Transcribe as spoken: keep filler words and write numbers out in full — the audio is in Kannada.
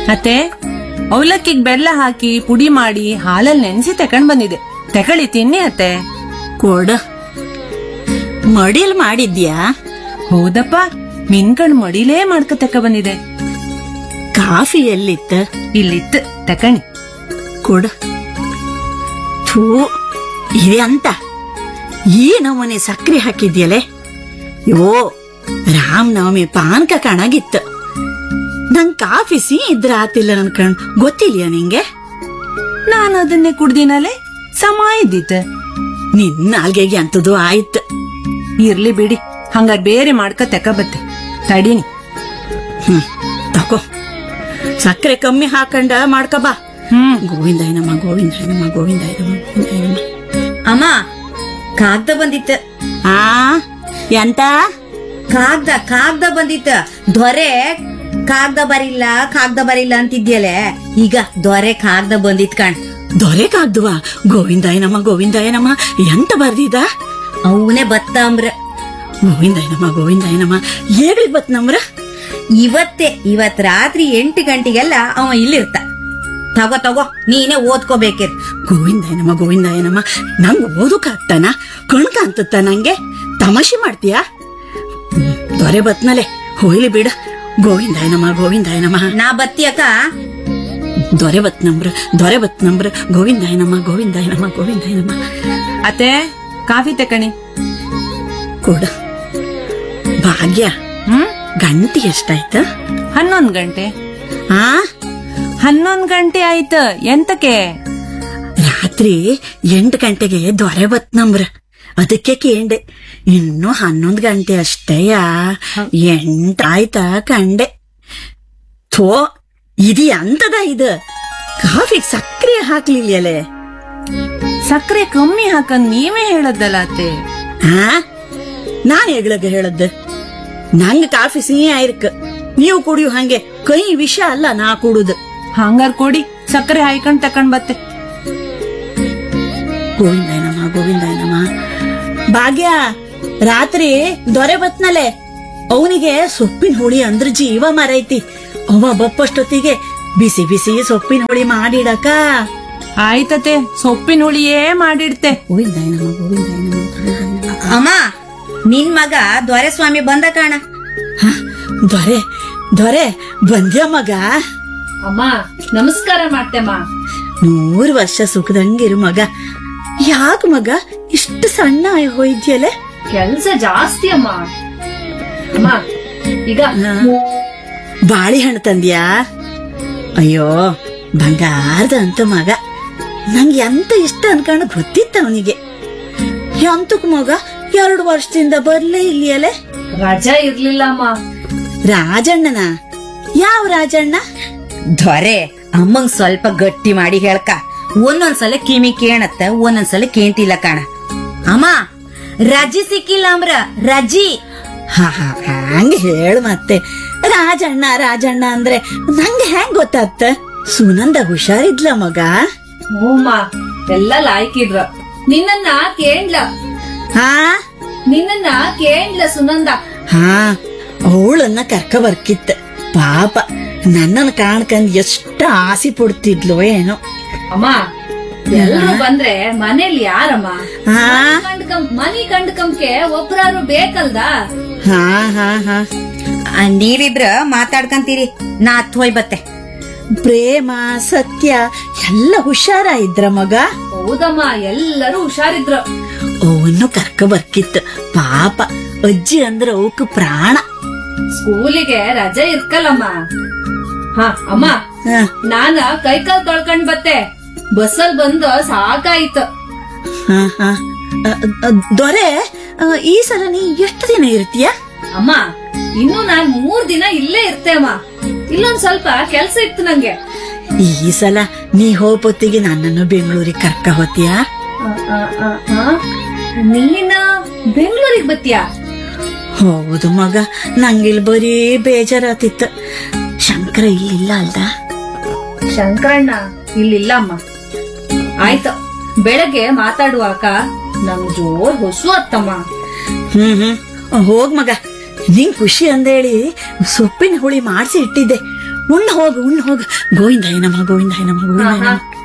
ಅತ್ತೆ, ಅವಲಕ್ಕಿಗ್ ಬೆಲ್ಲ ಹಾಕಿ ಪುಡಿ ಮಾಡಿ ಹಾಲಲ್ಲಿ ನೆನೆಸಿ ತಕೊಂಡ್ ಬಂದಿದೆ. ತಗೊಳ್ಳಿ, ತಿನ್ನಿ ಅತ್ತೆ. ಕೊಡ. ಮಡಿಲ್ ಮಾಡಿದ್ಯಾ? ಹೌದಪ್ಪ, ಮಿನ್ಕಣ್ ಮಡಿಲೇ ಮಾಡ್ಕ ತಕ ಬಂದಿದೆ. ಕಾಫಿ ಎಲ್ಲಿತ್ತ? ಇಲ್ಲಿತ್ತು, ತಕಣಿ. ಕೊಡ. ಥೂ, ಇದೆ ಅಂತ ಈ ನಮೂನೆ ಸಕ್ರೆ ಹಾಕಿದ್ಯಲೆ. ಯೋ, ರಾಮನವಮಿ ಪಾನಕ ಕಾಣಾಗಿತ್ತು. ನಂಗ್ ಕಾಫಿ ಸಿ ಇದ್ರ ಆತಿಲ್ಲ ನನ್ ಕಣ್ ಗೊತ್ತಿಲ್ಯ ನಿಂಗೆ? ನಾನು ಅದನ್ನೇ ಕುಡ್ದಿನಲೆ, ಸಮ ಇದ್ದಿತ್ತು. ನಿನ್ನ ನಾಲ್ಗೆಗೆ ಅಂತದ್ದು ಆಯ್ತು. ಇರ್ಲಿ ಬಿಡಿ, ಹಂಗಾರ್ ಬೇರೆ ಮಾಡ್ಕ ತಕ ಬತ್ತೆ. ತಡೀನಿ. ಹ್ಮ್, ತಕೋ. ಸಕ್ಕರೆ ಕಮ್ಮಿ ಹಾಕಂಡ ಮಾಡ್ಕ ಬಾ. ಹ್ಮ್. ಗೋವಿಂದಾಯನಮ್ಮ, ಗೋವಿಂದಾಯನಮ್ಮ, ಗೋವಿಂದಾಯನಮ್ಮ, ಗೋವಿಂದಾಯನಮ್ಮ. ಅಮ್ಮ, ಕಾಗ್ದ ಬಂದಿತ್ತ. ಆ ಎಂತ? ಕಾಗ್ದ ಕಾಗ್ದ ಬಂದಿತ್ತ. ದೊರೆ ಕಾಗ್ದ ಬರಿಲ್ಲ ಕಾಗ್ದ ಬರಿಲ್ಲ ಅಂತಿದ್ಯಲೆ, ಈಗ ದೊರೆ ಕಾಗ್ದ ಬಂದಿತ್ ಕಣ್. ದೊರೆಕಾಗ್ದುವ? ಗೋವಿಂದಾಯನಮ್ಮ, ಗೋವಿಂದಾಯನಮ್ಮ ಎಂತ ಬರ್ದಿದ? ಅವನೇ ಬತ್ತಂಬ್ರ. ಗೋವಿಂದಾಯನಮ್ಮ, ಗೋವಿಂದಾಯನಮ್ಮ ಏಗ್ಲಿ ಬತ್ ನಮ್ರ? ಇವತ್ತೇ ಇವತ್ ರಾತ್ರಿ ಎಂಟು ಗಂಟೆಗೆಲ್ಲ ಅವ ಇಲ್ಲಿರ್ತ. ತಗೋ ತಗೋ, ನೀನೇ ಓದ್ಕೋಬೇಕಿರ್. ಗೋವಿಂದಾಯನಮ್ಮ, ಗೋವಿಂದಾಯನಮ್ಮ ನಂಗ್ ಓದಕ್ಕಾಗ್ತಾನ? ಕಣ್ಕ ಅಂತತ್ತ ನಂಗೆ? ತಮಾಷೆ ಮಾಡ್ತೀಯಾ? ದೊರೆ ಬತ್ನಲೆ, ಹೋಯ್ಲಿ ಬಿಡ. ಗೋವಿಂದಾಯನಮ್ಮ, ಗೋವಿಂದಾಯನಮ್ಮ. ನಾ ಬತ್ತಿಯಕ್ಕ. ದೊರೆ ಬತ್ ನಮ್ರ, ದೊರೆ ಬತ್ ನಮ್ರ. ಗೋವಿಂದಾಯನಮ್ಮ, ಗೋವಿಂದಾಯನಮ್ಮ, ಗೋವಿಂದಾಯನಮ್ಮ. ಅತ್ತೆ, ಕಾಫಿ ತಕಣಿ. ಕೊಡ. ಭಾಗ್ಯ, ಹ್ಮ್. ಗಂಟೆ ಎಷ್ಟಾಯ್ತ? ಹನ್ನೊಂದ್ ಗಂಟೆ. ಆ ಹನ್ನೊಂದ್ ಗಂಟೆ ಆಯ್ತು. ಎಂತಕ್ಕೆ? ರಾತ್ರಿ ಎಂಟು ಗಂಟೆಗೆ ದೊರೆ ಬತ್ ನಮ್ರ, ಅದಕ್ಕೆ ಕೇಂಡೆ. ಇನ್ನು ಹನ್ನೊಂದ್ ಗಂಟೆ ಅಷ್ಟೇಯ, ಎಂಟಾಯ್ತಾ ಕಂಡೆ. ಥೋ, ಇದಿ ಅಂತದ ಇದು? ಕಾಫಿಗ್ ಸಕ್ರೆ ಹಾಕ್ಲಿಲ್ಲಲೆ. ಸಕ್ಕರೆ ಕಮ್ಮಿ ಹಾಕಂದ್ ನೀವೇ ಹೇಳದ್ದಲ್ಲ ಅತ್ತೆ. ಆ ನಾನ್ ಹೆಗ್ಳಗ ಹೇಳದ್ದು? ನಂಗ ಕಾಫಿ ಸಿಹಿ ಆಯ್ರಕ್, ನೀವು ಕುಡಿಯು ಹಂಗೆ. ಕೈ ವಿಷ ಅಲ್ಲ ನಾ ಕುಡುದು. ಹಂಗಾರ್ ಕೊಡಿ, ಸಕ್ಕರೆ ಹಾಯ್ಕೊಂಡ್ ತಕೊಂಡ್ ಬತ್ತೆ. ಗೋವಿಂದಾಯನಮ್ಮ, ಗೋವಿಂದಾಯನಮ್ಮ. ಭಾಗ್ಯ, ರಾತ್ರಿ ದೊರೆ ಬತ್ನಲೆ, ಅವನಿಗೆ ಸೊಪ್ಪಿನ ಹುಳಿ ಅಂದ್ರ ಜೀವ ಮರೈತಿ. ಅವ ಬಪ್ಪಷ್ಟೊತ್ತಿಗೆ ಬಿಸಿ ಬಿಸಿ ಸೊಪ್ಪಿನ ಹುಳಿ ಮಾಡಿಡಕ. ಆಯ್ತತೆ, ಸೊಪ್ಪಿನ ಹುಳಿಯೇ ಮಾಡಿಡ್ತೆ. ಗೋವಿಂದಾಯನಮ್ಮ, ಗೋವಿಂದಾಯನಮ್ಮ, ಗೋವಿಂದಾಯನಮ್ಮ. ಅಮ್ಮ, ನಿನ್ ಮಗ ದೊರೆ ಸ್ವಾಮಿ ಬಂದ ಕಾಣ. ಹ, ದೊರೆ ದೊರೆ ಬಂದ್ಯ ಮಗ? ಅಮ್ಮ, ನಮಸ್ಕಾರ ಮಾಡ್ತೆಮ್ಮ. ನೂರು ವರ್ಷ ಸುಖದಂಗಿರು ಮಗ. ಯಾಕ ಮಗ ಇಷ್ಟು ಸಣ್ಣ ಆಗಿ ಹೋಯ್ದ್ಯಲೆ? ಕೆಲ್ಸ ಜಾಸ್ತಿ ಅಮ್ಮ. ಅಮ್ಮ, ಈಗ ಬಾಳಿಹಣ್ಣು ತಂದ್ಯಾ? ಅಯ್ಯೋ, ಬಂಗಾರದ ಅಂತ ಮಗ. ನಂಗೆ ಎಂತ ಇಷ್ಟ ಅನ್ಕೊಂಡು ಗೊತ್ತಿತ್ತ ಅವನಿಗೆ. ಎಂತಕ್ ಮಗ ಎರಡು ವರ್ಷದಿಂದ ಬರ್ಲೇ ಇಲ್ಲಿಯಲೆ? ರಜಾ ಇರ್ಲಿಲ್ಲ ಅಮ್ಮ. ರಾಜಣ್ಣನ? ಯಾವ ರಾಜಣ್ಣ? ದೊರೆ ಅಮ್ಮಂಗ್ ಸ್ವಲ್ಪ ಗಟ್ಟಿ ಮಾಡಿ ಹೇಳ್ಕ. ಒಂದೊಂದ್ಸಲ ಕಿಮಿ ಕೇಣತ್ತ, ಒಂದೊಂದ್ಸಲ ಕೇಂತಿಲ್ಲ ಕಾಣ. ಅಮ್ಮ, ರಜಿ ಸಿಕ್ಕಿಲ್ಲ ಅಮ್ರ, ರಜಿ. ಹಾ ಹಾ ಹಂಗ ಹೇಳು ಮತ್ತೆ. ರಾಜಣ್ಣ ರಾಜಣ್ಣ ಅಂದ್ರೆ ನಂಗೆ ಹೆಂಗ್ ಗೊತ್ತಾಗ್ತ? ಸುನಂದ ಹುಷಾರಿದ್ಲ ಮಗ? ಹೂಮ್ಮ, ಎಲ್ಲ ಲಾಯ್ಕಿದ್ರ. ನಿನ್ನನ್ನ ಕೇಂಡ್ಲ ಹಾ ನಿನ್ನನ್ನ ಕೇಂಡ್ಲ ಸುನಂದ. ಹಾ, ಅವಳನ್ನ ಕರ್ಕ ಬರ್ಕಿತ್ತ. ಪಾಪ ನನ್ನನ್ನು ಕಾಣ್ಕಂದ್ ಎಷ್ಟ ಆಸೆ ಪಡ್ತಿದ್ಲೋ ಏನೋ. ಅಮ್ಮ, ಎಲ್ರು ಬಂದ್ರೆ ಮನೇಲಿ ಯಾರಮ್ಮ? ಹಾ ಕಂಡ್ಕಂ ಮನಿ ಕಂಡ್ಕಂಕೆ ಒಬ್ರಾರು ಬೇಕಲ್ದ? ಹಾ ಹಾ ಹಾ ಆ, ನೀವಿಬ್ರ ಮಾತಾಡ್ಕಂತೀರಿ, ನಾ ಹತ್ ಹೋಯ್ ಬತ್ತೆ. ಪ್ರೇಮ ಸತ್ಯ ಎಲ್ಲ ಹುಷಾರ ಇದ್ರ ಮಗ? ಹೌದಮ್ಮ, ಎಲ್ಲರೂ ಹುಷಾರಿದ್ರು. ಅವನು ಕರ್ಕ ಬರ್ಕಿತ್ತು. ಪಾಪ ಅಜ್ಜಿ ಅಂದ್ರ ಅವಕ್ ಪ್ರಾಣ. ಸ್ಕೂಲಿಗೆ ರಜೆ ಇರ್ಕಲ್ಲಮ್ಮ. ಹಾ ಅಮ್ಮ, ಹ, ನಾನ ಕೈಕಾಲ್ ತೊಳ್ಕೊಂಡ್ ಬತ್ತೆ. ಬಸ್ಸಲ್ ಬಂದು ಸಾಕಾಯ್ತು. ಹ, ಹ. ಅ, ಅ, ದೊರೆ, ಅ, ಈ ಸಲ ನೀ ಎಷ್ಟು ದಿನ ಇರ್ತೀಯ? ಅಮ್ಮ, ಇನ್ನು ನಾನ್ ಮೂರ್ ದಿನ ಇಲ್ಲೇ ಇರ್ತೇಮ್ಮ. ಇಲ್ಲೊಂದ್ ಸ್ವಲ್ಪ ಕೆಲ್ಸ ಇತ್ತು ನಂಗೆ. ಈ ಸಲ ನೀ ಹೋಪೊತ್ತಿಗೆ ನನ್ನನ್ನು ಬೆಂಗಳೂರಿಗೆ ಕರ್ಕ ಹೋತೀಯಾ? ಆ, ಆ, ಆ, ಆ. ನೀನ ಬೆಂಗಳೂರಿಗೆ ಬತ್ತೀಯಾ? ಹೌದು ಮಗ, ನಂಗಿಲ್ ಬರೀ ಬೇಜಾರಾತಿತ್ತು. ಶಂಕರ ಇಲ್ಲಿಲ್ಲ ಅಲ್ದ? ಶಂಕರಣ್ಣ ಇಲ್ಲಿಲ್ಲ ಅಮ್ಮ. ಆಯ್ತು, ಬೆಳಗ್ಗೆ ಮಾತಾಡುವಾಕ ನಂಗ್ ಜೋರ್ ಹೊಸು ಅತ್ತಮ್ಮ. ಹ್ಮ್ ಹ್ಮ್ ಹೋಗ್ ಮಗ. ನಿಂಗ್ ಖುಷಿ ಅಂದೇಳಿ ಸೊಪ್ಪಿನ ಹುಳಿ ಮಾಡ್ಸಿ ಇಟ್ಟಿದ್ದೆ. ಉಣ್ಣ ಹೋಗು ಉಣ್ಣ ಹೋಗು ಗೋವಿಂದಾಯ ನಮ ಗೋವಿಂದಾಯ ನಮ ಗೋವಿಂದಾಯ ನಮ